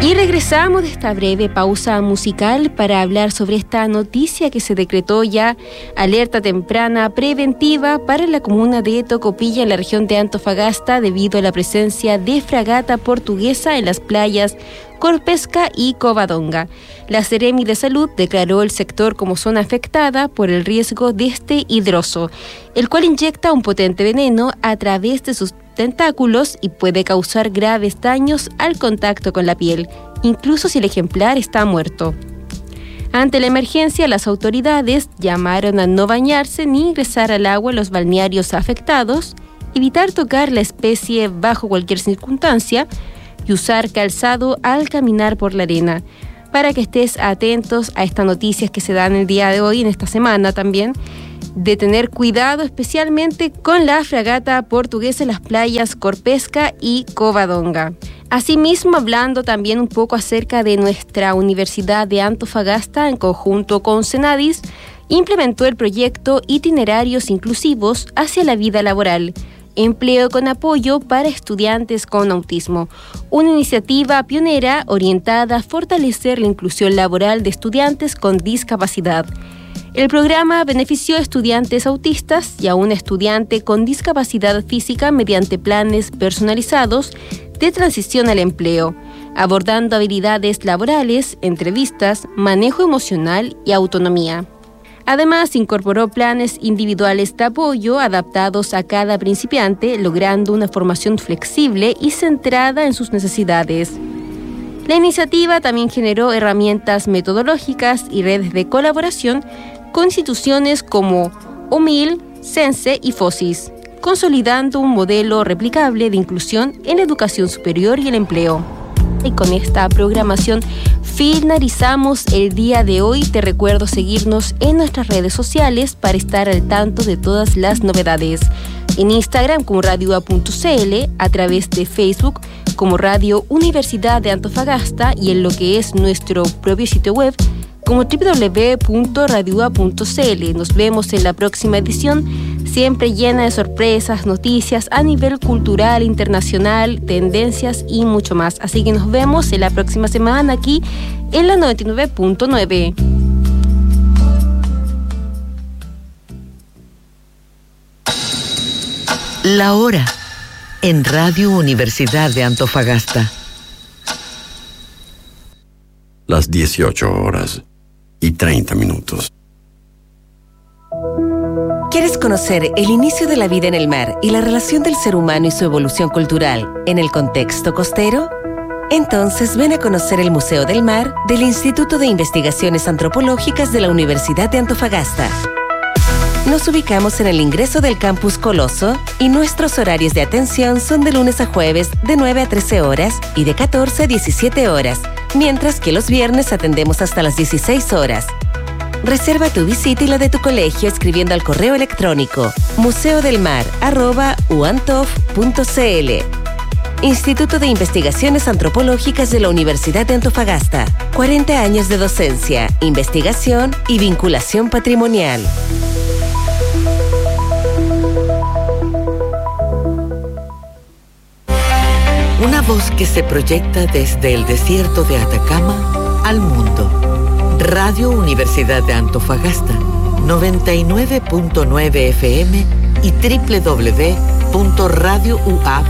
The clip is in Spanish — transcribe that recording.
Y regresamos de esta breve pausa musical para hablar sobre esta noticia que se decretó ya alerta temprana preventiva para la comuna de Tocopilla en la región de Antofagasta debido a la presencia de fragata portuguesa en las playas Corpesca y Covadonga. La Seremi de Salud declaró el sector como zona afectada por el riesgo de este hidroso, el cual inyecta un potente veneno a través de sus tentáculos y puede causar graves daños al contacto con la piel, incluso si el ejemplar está muerto. Ante la emergencia, las autoridades llamaron a no bañarse ni ingresar al agua en los balnearios afectados, evitar tocar la especie bajo cualquier circunstancia y usar calzado al caminar por la arena. Para que estés atentos a estas noticias que se dan el día de hoy, en esta semana también, de tener cuidado especialmente con la fragata portuguesa en las playas Corpesca y Covadonga. Asimismo, hablando también un poco acerca de nuestra Universidad de Antofagasta, en conjunto con Senadis, implementó el proyecto Itinerarios Inclusivos hacia la Vida Laboral, empleo con apoyo para estudiantes con autismo, una iniciativa pionera orientada a fortalecer la inclusión laboral de estudiantes con discapacidad. El programa benefició a estudiantes autistas y a un estudiante con discapacidad física mediante planes personalizados de transición al empleo, abordando habilidades laborales, entrevistas, manejo emocional y autonomía. Además, incorporó planes individuales de apoyo adaptados a cada principiante, logrando una formación flexible y centrada en sus necesidades. La iniciativa también generó herramientas metodológicas y redes de colaboración con instituciones como OMIL, CENSE y FOSIS, consolidando un modelo replicable de inclusión en la educación superior y el empleo. Y con esta programación finalizamos el día de hoy. Te recuerdo seguirnos en nuestras redes sociales para estar al tanto de todas las novedades. En Instagram como radioua.cl, a través de Facebook como Radio Universidad de Antofagasta y en lo que es nuestro propio sitio web como www.radioua.cl. Nos vemos en la próxima edición, siempre llena de sorpresas, noticias a nivel cultural, internacional, tendencias y mucho más. Así que nos vemos en la próxima semana aquí en la 99.9. La hora en Radio Universidad de Antofagasta. Las 18:30. ¿Quieres conocer el inicio de la vida en el mar y la relación del ser humano y su evolución cultural en el contexto costero? Entonces ven a conocer el Museo del Mar del Instituto de Investigaciones Antropológicas de la Universidad de Antofagasta. Nos ubicamos en el ingreso del Campus Coloso y nuestros horarios de atención son de lunes a jueves de 9 a 13 horas y de 14 a 17 horas, mientras que los viernes atendemos hasta las 16 horas. Reserva tu visita y la de tu colegio escribiendo al correo electrónico museodelmar@uantof.cl. Instituto de Investigaciones Antropológicas de la Universidad de Antofagasta. 40 años de docencia, investigación y vinculación patrimonial. Una voz que se proyecta desde el desierto de Atacama al mundo. Radio Universidad de Antofagasta, 99.9 FM y www.radioua.cl.